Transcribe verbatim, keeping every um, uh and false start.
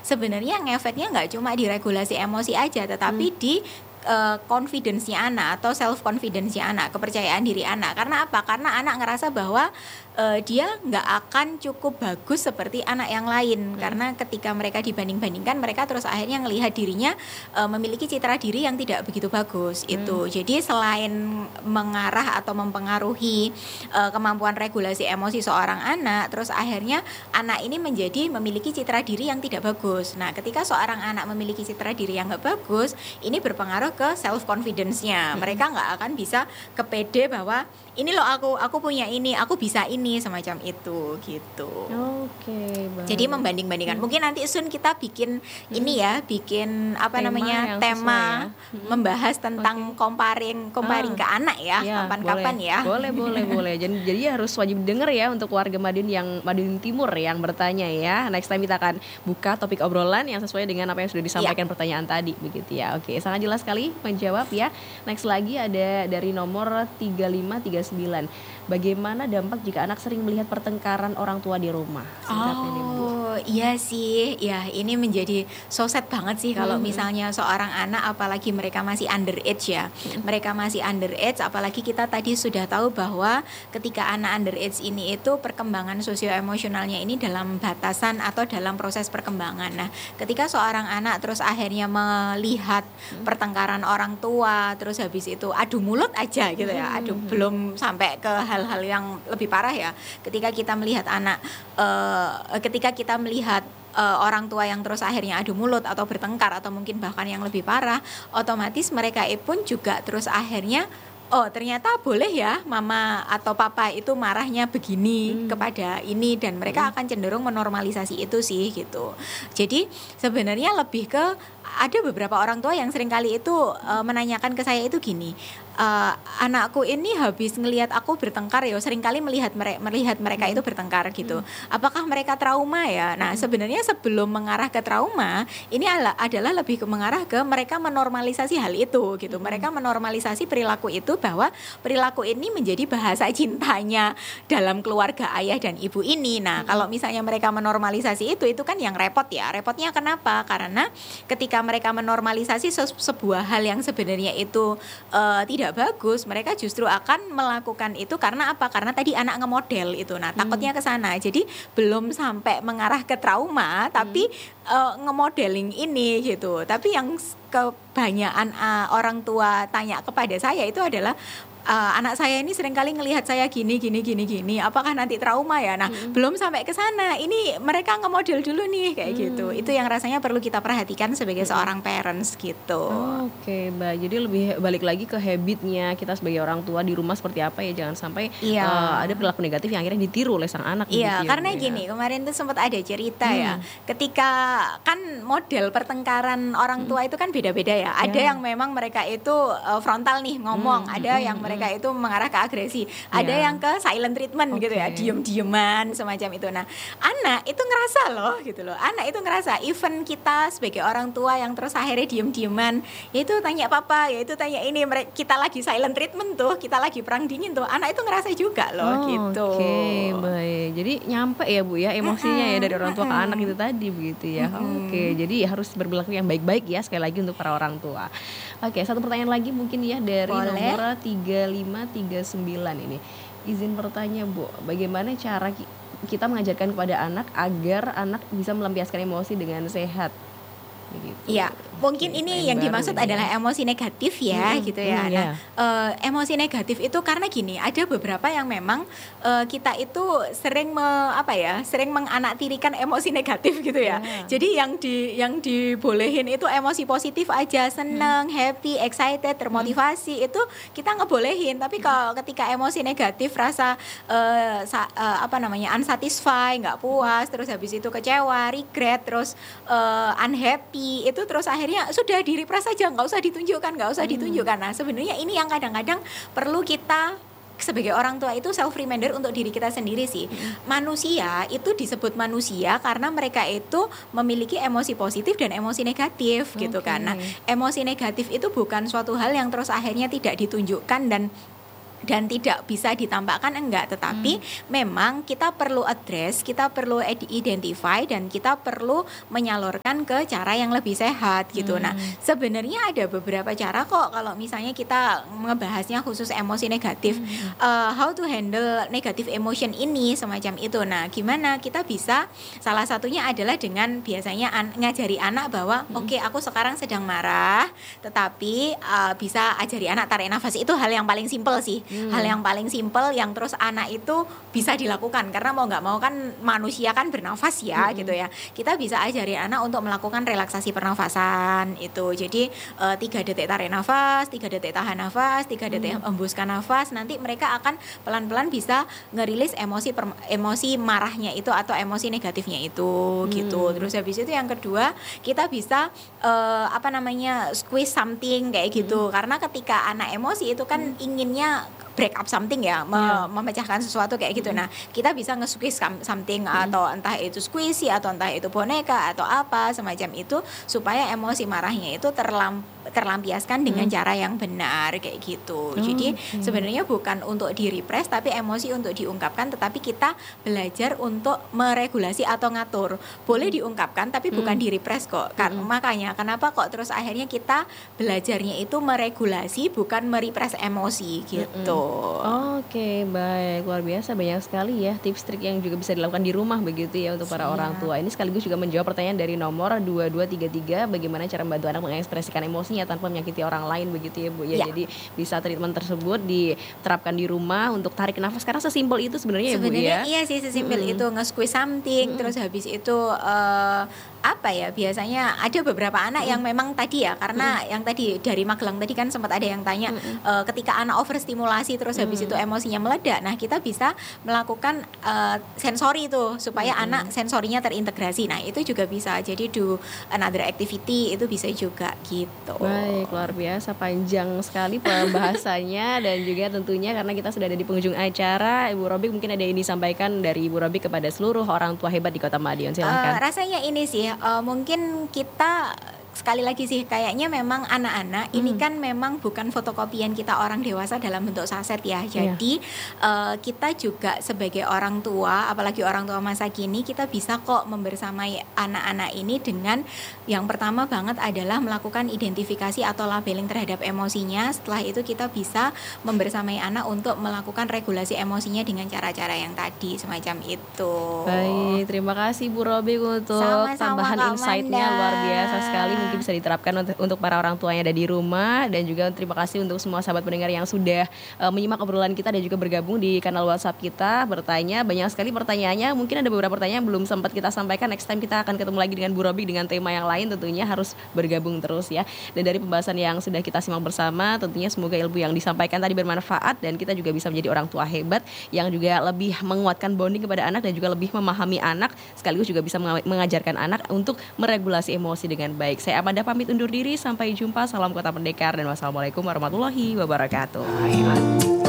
sebenarnya ngefeknya nggak cuma di regulasi emosi aja, tetapi hmm. di Uh, confidence-nya anak atau self confidence-nya anak, kepercayaan diri anak. Karena apa? Karena anak ngerasa bahwa uh, dia nggak akan cukup bagus seperti anak yang lain. Hmm. Karena ketika mereka dibanding-bandingkan, mereka terus akhirnya ngelihat dirinya uh, memiliki citra diri yang tidak begitu bagus. Hmm. Itu. Jadi selain mengarah atau mempengaruhi uh, kemampuan regulasi emosi seorang anak, terus akhirnya anak ini menjadi memiliki citra diri yang tidak bagus. Nah, ketika seorang anak memiliki citra diri yang nggak bagus, ini berpengaruh ke self confidence-nya. Mereka nggak akan bisa kepede bahwa ini loh aku aku punya ini, aku bisa ini, semacam itu gitu. Oke, baik. Jadi membanding-bandingkan. Hmm. Mungkin nanti Sun kita bikin hmm. ini ya, bikin apa tema namanya tema ya. hmm. membahas tentang okay. comparing comparing ah. ke anak ya, ya kapan-kapan ya. Boleh, boleh, boleh. Jadi jadi harus wajib denger ya untuk warga Madiun yang Madiun Timur yang bertanya ya. Next time kita akan buka topik obrolan yang sesuai dengan apa yang sudah disampaikan ya. Pertanyaan tadi begitu ya. Oke, sangat jelas sekali menjawab ya. Next lagi ada dari nomor tiga lima tiga sembilan. Bagaimana dampak jika anak sering melihat pertengkaran orang tua di rumah? Oh, iya sih. Ya, ini menjadi so sad banget sih kalau hmm. misalnya seorang anak, apalagi mereka masih underage ya. Hmm. Mereka masih underage, apalagi kita tadi sudah tahu bahwa ketika anak underage ini itu perkembangan sosio-emosionalnya ini dalam batasan atau dalam proses perkembangan. Nah, ketika seorang anak terus akhirnya melihat hmm. pertengkaran orang tua, terus habis itu adu mulut aja gitu ya. Adu hmm. belum sampai ke hal-hal yang lebih parah ya. Ketika kita melihat anak uh, ketika kita melihat uh, orang tua yang terus akhirnya adu mulut atau bertengkar atau mungkin bahkan yang lebih parah, otomatis mereka pun juga terus akhirnya oh ternyata boleh ya mama atau papa itu marahnya begini hmm. kepada ini, dan mereka hmm. akan cenderung menormalisasi itu sih gitu. Jadi sebenarnya lebih ke ada beberapa orang tua yang seringkali itu uh, menanyakan ke saya itu gini, uh, anakku ini habis ngelihat aku bertengkar ya, seringkali melihat mere- melihat mereka itu bertengkar gitu. Hmm. Apakah mereka trauma ya? Nah, hmm. sebenarnya sebelum mengarah ke trauma, ini adalah, adalah lebih ke mengarah ke mereka menormalisasi hal itu gitu. Hmm. Mereka menormalisasi perilaku itu, bahwa perilaku ini menjadi bahasa cintanya dalam keluarga ayah dan ibu ini. Nah, hmm. kalau misalnya mereka menormalisasi itu, itu kan yang repot ya. Repotnya kenapa? Karena ketika mereka menormalisasi se- sebuah hal yang sebenarnya itu uh, tidak bagus, mereka justru akan melakukan itu karena apa? Karena tadi anak ngemodel itu. Nah, takutnya ke sana. Jadi belum sampai mengarah ke trauma, tapi hmm. uh, ngemodeling ini gitu. Tapi yang kebanyakan uh, orang tua tanya kepada saya itu adalah Uh, anak saya ini seringkali ngelihat saya gini gini gini gini, apakah nanti trauma ya? Nah, hmm. belum sampai ke sana. Ini mereka ngemodel dulu nih kayak hmm. gitu. Itu yang rasanya perlu kita perhatikan sebagai hmm. seorang parents gitu. Oh, Oke, okay, Mbak. Jadi lebih balik lagi ke habitnya kita sebagai orang tua di rumah seperti apa ya, jangan sampai iya. uh, ada perilaku negatif yang akhirnya ditiru oleh sang anak. Iya, gitu, karena ya. gini, kemarin tuh sempat ada cerita hmm. ya. Ketika kan model pertengkaran orang tua hmm. itu kan beda-beda ya. Ada yeah. yang memang mereka itu uh, frontal nih ngomong, hmm. ada hmm. yang mereka itu mengarah ke agresi, yeah. ada yang ke silent treatment okay. gitu ya, diem-dieman semacam itu. Nah, anak itu ngerasa loh gitu loh, anak itu ngerasa, even kita sebagai orang tua yang terus akhirnya diem-dieman, yaitu tanya papa, yaitu tanya ini, kita lagi silent treatment tuh, kita lagi perang dingin tuh, anak itu ngerasa juga loh oh, gitu. Oke, okay, baik. Jadi nyampe ya Bu ya emosinya mm-hmm. ya dari orang tua mm-hmm. ke anak itu tadi begitu ya. Mm-hmm. Oke, okay, jadi harus berperilaku yang baik-baik ya sekali lagi untuk para orang tua. Oke, okay, satu pertanyaan lagi mungkin ya dari Boleh. nomor tiga lima tiga sembilan ini. Izin bertanya Bu, bagaimana cara kita mengajarkan kepada anak agar anak bisa melampiaskan emosi dengan sehat? Iya, mungkin Oke, ini yang dimaksud ini. adalah emosi negatif ya, hmm, gitu ya. Hmm, nah, yeah. uh, emosi negatif itu karena gini, ada beberapa yang memang uh, kita itu sering me, apa ya, sering menganaktirikan emosi negatif gitu ya. Yeah. Jadi yang di yang dibolehin itu emosi positif aja, senang, hmm. happy, excited, termotivasi hmm. itu kita ngebolehin. Tapi hmm. kalau ketika emosi negatif, rasa uh, sa, uh, apa namanya, unsatisfied, nggak puas, terus habis itu kecewa, regret, terus uh, unhappy, itu terus akhirnya sudah direpres saja, nggak usah ditunjukkan, nggak usah hmm. ditunjukkan. Nah, sebenarnya ini yang kadang-kadang perlu kita sebagai orang tua itu self reminder untuk diri kita sendiri sih. Hmm. Manusia itu disebut manusia karena mereka itu memiliki emosi positif dan emosi negatif okay. gitu kan. Nah, emosi negatif itu bukan suatu hal yang terus akhirnya tidak ditunjukkan dan dan tidak bisa ditampakkan enggak, tetapi hmm. memang kita perlu address, kita perlu identify dan kita perlu menyalurkan ke cara yang lebih sehat gitu. Hmm. Nah, sebenarnya ada beberapa cara kok kalau misalnya kita ngebahasnya khusus emosi negatif, hmm. uh, how to handle negative emotion ini semacam itu. Nah, gimana kita bisa, salah satunya adalah dengan biasanya an- ngajari anak bahwa hmm. oke okay, aku sekarang sedang marah, tetapi uh, bisa ajari anak tarik nafas. Itu hal yang paling simpel sih. Hmm. Hal yang paling simpel yang terus anak itu bisa dilakukan, karena mau nggak mau kan manusia kan bernafas ya, hmm. gitu ya. Kita bisa ajari anak untuk melakukan relaksasi pernafasan itu. Jadi uh, tiga detik tarik nafas, tiga detik tahan nafas, tiga detik hmm. hembuskan nafas. Nanti mereka akan pelan-pelan bisa ngerilis emosi per, emosi marahnya itu atau emosi negatifnya itu, hmm. gitu. Terus habis itu yang kedua, kita bisa uh, apa namanya squeeze something kayak gitu. Hmm. Karena ketika anak emosi itu kan hmm. inginnya break up something ya, me- yeah. memecahkan sesuatu kayak gitu. Mm-hmm. Nah, kita bisa nge-squeeze something, mm-hmm. atau entah itu squishy atau entah itu boneka atau apa semacam itu, supaya emosi marahnya itu terlam terlampiaskan dengan hmm. cara yang benar kayak gitu. Oh, jadi okay. sebenarnya bukan untuk di-repress tapi emosi untuk diungkapkan, tetapi kita belajar untuk meregulasi atau ngatur. Boleh hmm. diungkapkan tapi hmm. bukan di-repress kok. Kan hmm. makanya kenapa kok terus akhirnya kita belajarnya itu meregulasi bukan merepress emosi gitu. Hmm. Oke, okay, baik. Luar biasa, banyak sekali ya tips trik yang juga bisa dilakukan di rumah begitu ya untuk para Siap. orang tua. Ini sekaligus juga menjawab pertanyaan dari nomor dua dua tiga tiga, bagaimana cara membantu anak mengekspresikan emosi tanpa menyakiti orang lain begitu ya Bu ya. Ya. Jadi bisa treatment tersebut diterapkan di rumah untuk tarik nafas, karena sesimpel itu sebenarnya ya Bu ya. Sebenarnya iya sih sesimpel hmm. itu, nge-squeeze something, hmm. terus habis itu uh, apa ya, biasanya ada beberapa anak hmm. yang memang tadi ya, karena hmm. yang tadi dari Magelang tadi kan sempat ada yang tanya hmm. uh, ketika anak overstimulasi terus habis hmm. itu emosinya meledak. Nah, kita bisa melakukan uh, sensori itu supaya hmm. anak sensorinya terintegrasi. Nah, itu juga bisa. Jadi do another activity itu bisa juga gitu. Baik, luar biasa, panjang sekali pembahasannya dan juga tentunya karena kita sudah ada di penghujung acara, Ibu Robik mungkin ada yang disampaikan dari Ibu Robik kepada seluruh orang tua hebat di Kota Madiun. Silahkan. Uh, rasanya ini sih, uh, mungkin kita sekali lagi sih kayaknya memang anak-anak hmm. ini kan memang bukan fotokopian kita orang dewasa dalam bentuk saset ya. Jadi yeah. uh, kita juga sebagai orang tua, apalagi orang tua masa kini, kita bisa kok membersamai anak-anak ini dengan yang pertama banget adalah melakukan identifikasi atau labeling terhadap emosinya. Setelah itu kita bisa membersamai anak untuk melakukan regulasi emosinya dengan cara-cara yang tadi semacam itu. Baik, terima kasih Bu Robik untuk Sama-sama tambahan insight-nya, luar biasa sekali. Mungkin bisa diterapkan untuk, untuk para orang tua yang ada di rumah, dan juga terima kasih untuk semua sahabat pendengar yang sudah uh, menyimak obrolan kita dan juga bergabung di kanal WhatsApp kita, bertanya banyak sekali pertanyaannya. Mungkin ada beberapa pertanyaan yang belum sempat kita sampaikan. Next time kita akan ketemu lagi dengan Bu Robik dengan tema yang lain, tentunya harus bergabung terus ya. Dan dari pembahasan yang sudah kita simak bersama, tentunya semoga ilmu yang disampaikan tadi bermanfaat dan kita juga bisa menjadi orang tua hebat yang juga lebih menguatkan bonding kepada anak dan juga lebih memahami anak, sekaligus juga bisa mengajarkan anak untuk meregulasi emosi dengan baik. Saya Amanda pamit undur diri, sampai jumpa, salam Kota Pendekar dan wassalamualaikum warahmatullahi wabarakatuh.